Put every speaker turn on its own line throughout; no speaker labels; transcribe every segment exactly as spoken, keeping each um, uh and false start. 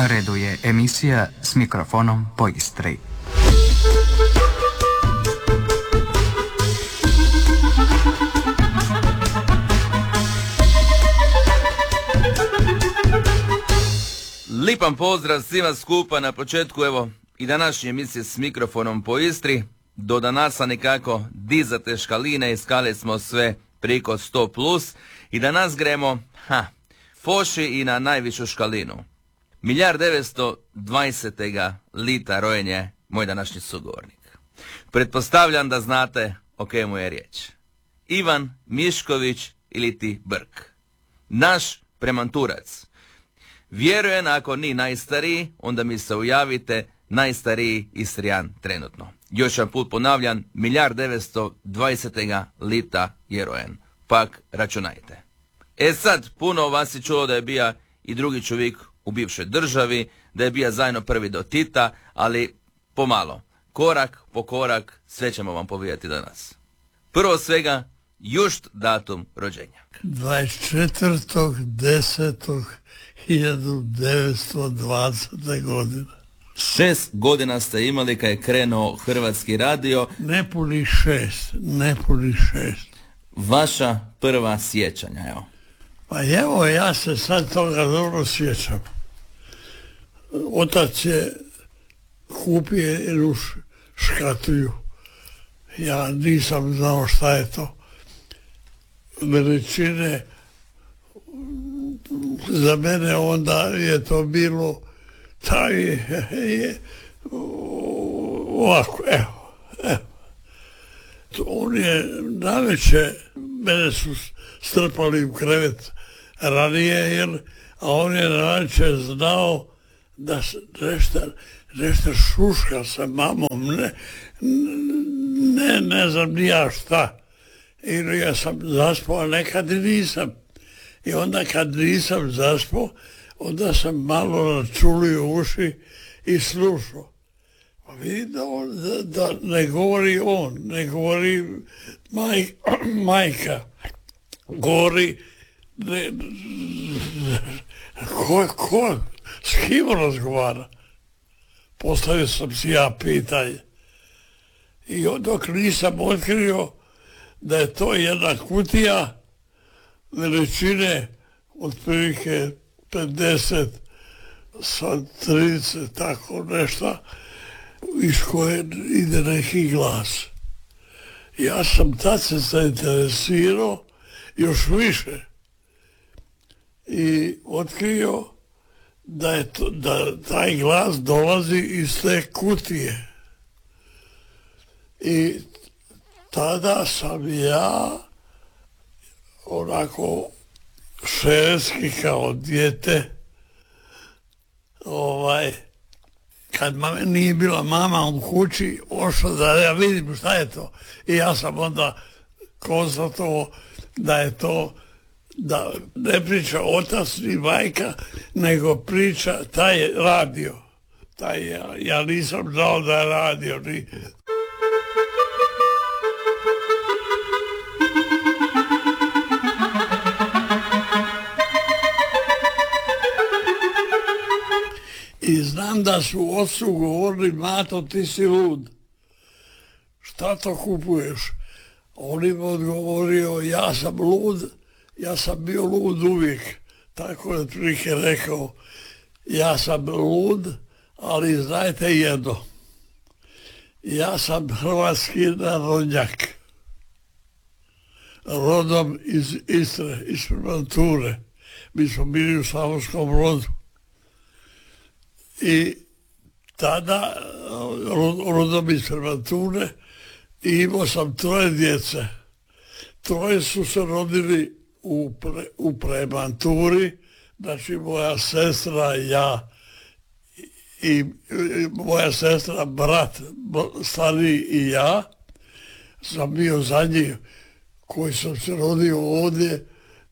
Na redu je emisija S mikrofonom po Istri.
Lipan pozdrav svima skupa na početku, evo, i današnje emisije S mikrofonom po Istri. Do danasa nekako dizate škaline i skale smo sve priko sto plus i danas gremo, ha, foši i na najvišu škalinu. Milijard devetsto dvadesetega lita rojen je moj današnji sugovornik. Pretpostavljam da znate o kemu je riječ. Ivan Mišković ili ti Brk. Naš premanturac. Vjerujem, ako ni najstariji, onda mi se ujavite najstariji Istrijan trenutno. Još jedan put ponavljam, milijard devetsto dvadesetega lita je rojen. Pak računajte. E sad, puno vas je čulo da je bija i drugi čovjek u bivšoj državi, da je bija zajedno prvi do Tita, ali pomalo, korak po korak, sve ćemo vam povijati danas. Prvo svega, just datum rođenja.
dvadeset četvrtog desetog hiljadu devetsto dvadesete godine.
Šest godina ste imali kad je krenuo Hrvatski radio.
Ne puni šest, ne puni šest.
Vaša prva sjećanja, evo.
Pa evo, ja se sad toga dobro sjećam. Otac je kupio jednu škatulju. Ja nisam znao šta je to. Veličine, za mene onda je to bilo taj je ovako, evo, evo. On je navečer, mene su strpali u krevet ranije, jer, a on je navečer znao da se nešto, nešto šuška sa mamom, ne, ne, ne znam ni ja šta. Ili ja sam zaspao, a nekad i nisam. I onda kad nisam zaspao, onda sam malo načulio uši i slušao. Pa vidim da, on, da, da ne govori on, ne govori maj, majka. Govori, ne, ko, ko, s kim razgovara? Postavio sam si ja pitanje. I dok nisam otkrio da je to jedna kutija veličine otprilike pedeset sa trideset, tako nešto, iz koje ide neki glas. Ja sam tad se zainteresirao još više i otkrio da je to, da taj glas dolazi iz te kutije. I tada sam ja onako šeretski kao dijete, ovaj, kad mame, nije bila mama u kući, ošao da ja vidim šta je to. I ja sam onda konstatovao da je to, da ne priča otac ni majka, nego priča taj radio. Taj, ja, ja nisam znao da je radio, ni... I znam da su ocu govorili, Mato, ti si lud. Šta to kupuješ? On im odgovorio, ja sam lud, ja sam bio lud uvijek. Tako je otprilike rekao, ja sam lud, ali znajte jedno. Ja sam hrvatski narodnjak. Rodom iz Istre, iz Premanture. Mi smo bili u Slavonskom Brodu. I tada, rodom iz Premanture, i imao sam troje djece. Troje su se rodili u, pre, u Premanturi, znači moja sestra, ja i, i moja sestra, brat stariji i ja. Sam bio zadnji koji sam se rodio ovdje.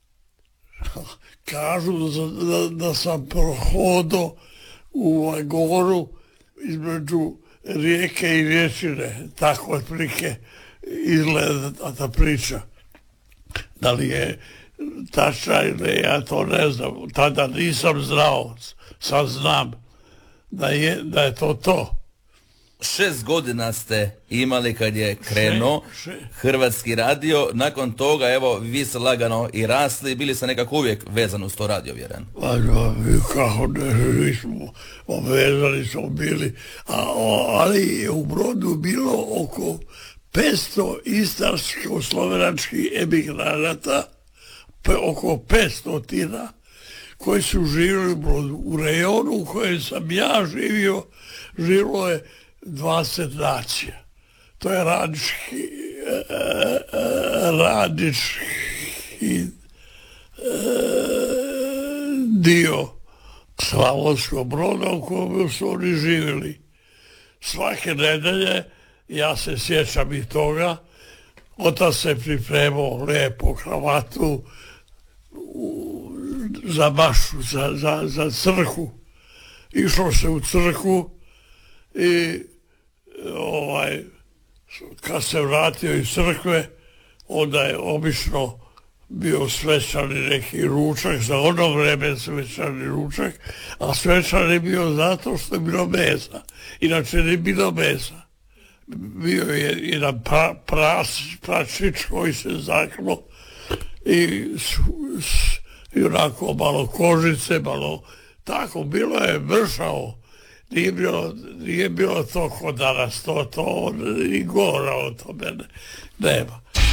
Kažu da, da, da sam prohodao u goru između rijeke i riječine, tako otprilike izgleda ta priča. Da li je tačna ili ja to ne znam. Tada nisam znao, sad znam da je, da je to to.
Šest godina ste imali kad je krenuo
Še, še.
Hrvatski radio, nakon toga evo vi ste lagano i rasli, bili ste nekako uvijek vezani uz to radio, vjerujem.
Pa kako ne, nismo obvezani smo bili, a, o, ali je u Brodu bilo oko petsto istarsko-slovenačkih emigranata, pe, oko petsto tina, koji su živjeli u Brodu. U rejonu u kojem sam ja živio, živilo je dvadeset nacija. To je radnički, radnički dio Slavonskog Broda u kojem su oni živjeli. Svake nedelje, ja se sjećam i toga, otac se pripremao lijepo kravatu u, za mašu, za, za, za crkvu. Išlo se u crkvu i ovaj, kad se vratio iz crkve, onda je obično bio svečani neki ručak, za ono vreme svečani ručak, a svečan je bio zato što je bilo mesa. Inače nije bilo mesa. Bio je jedan pra, pras, pračić koji se zaklo i, i onako malo kožice, malo tako, bilo je mršavo. Nije bilo, nije bilo to kod danas, to, to i gora o tome nema.